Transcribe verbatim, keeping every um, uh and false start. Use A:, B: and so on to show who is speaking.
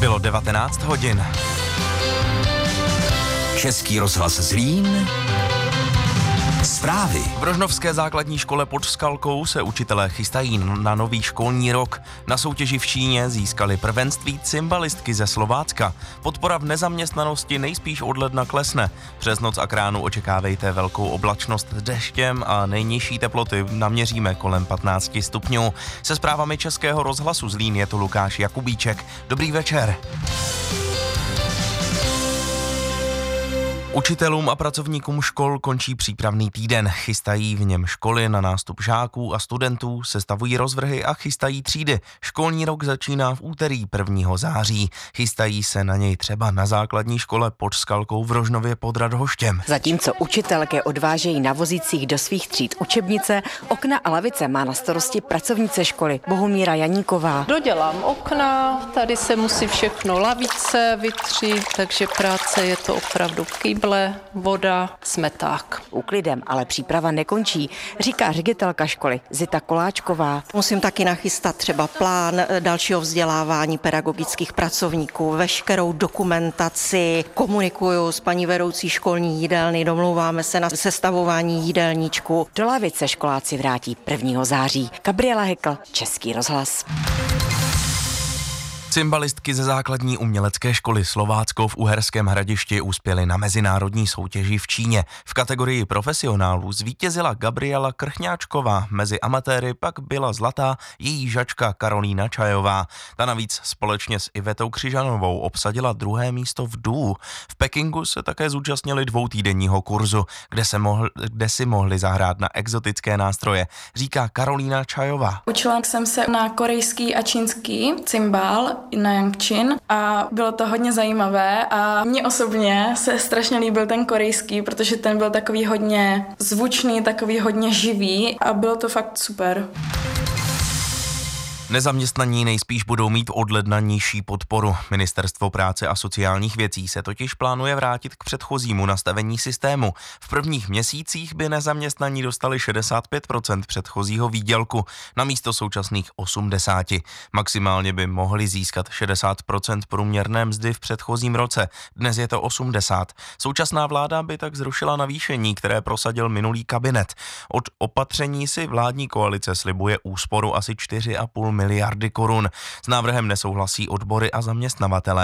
A: Bylo devatenáct hodin.
B: Český rozhlas Zlín. Zprávy.
A: V Rožnovské základní škole pod Skalkou se učitelé chystají na nový školní rok. Na soutěži v Číně získali prvenství cymbalistky ze Slovácka. Podpora v nezaměstnanosti nejspíš od ledna klesne. Přes noc a k ránu očekávejte velkou oblačnost s deštěm a nejnižší teploty naměříme kolem patnáct stupňů. Se zprávami Českého rozhlasu Zlín je tu Lukáš Jakubíček. Dobrý večer. Učitelům a pracovníkům škol končí přípravný týden. Chystají v něm školy na nástup žáků a studentů, sestavují rozvrhy a chystají třídy. Školní rok začíná v úterý prvního září. Chystají se na něj třeba na základní škole pod Skalkou v Rožnově pod Radhoštěm.
C: Zatímco učitelky odvážejí na vozících do svých tříd učebnice, okna a lavice má na starosti pracovnice školy Bohumíra Janíková.
D: Dodělám okna, tady se musí všechno lavice vytřít, takže práce je to opravdu kýble, voda, smeták.
C: Úklidem ale příprava nekončí, říká ředitelka školy Zita Koláčková.
E: Musím taky nachystat třeba plán dalšího vzdělávání pedagogických pracovníků, veškerou dokumentaci, komunikuju s paní vedoucí školní jídelny, domlouváme se na sestavování jídelníčku.
C: Do lavice školáci vrátí prvního září. Gabriela Hekl, Český rozhlas.
A: Cymbalistky ze základní umělecké školy Slovácko v Uherském Hradišti uspěly na mezinárodní soutěži v Číně. V kategorii profesionálů zvítězila Gabriela Krchňáčková, mezi amatéry pak byla zlatá její žačka Karolína Čajová. Ta navíc společně s Ivetou Křižanovou obsadila druhé místo v duu. V Pekingu se také zúčastnili dvoutýdenního kurzu, kde, se mohl, kde si mohli zahrát na exotické nástroje, říká Karolína Čajová.
F: Učila jsem se na korejský a čínský cymbál na Yangqin a bylo to hodně zajímavé a mně osobně se strašně líbil ten korejský, protože ten byl takový hodně zvučný, takový hodně živý a bylo to fakt super.
A: Nezaměstnaní nejspíš budou mít od ledna nižší podporu. Ministerstvo práce a sociálních věcí se totiž plánuje vrátit k předchozímu nastavení systému. V prvních měsících by nezaměstnaní dostali šedesát pět procent předchozího výdělku na místo současných osmdesát. Maximálně by mohli získat šedesát procent průměrné mzdy v předchozím roce. Dnes je to osmdesát. Současná vláda by tak zrušila navýšení, které prosadil minulý kabinet. Od opatření si vládní koalice slibuje úsporu asi čtyři a půl miliardy korun. S návrhem nesouhlasí odbory a zaměstnavatelé.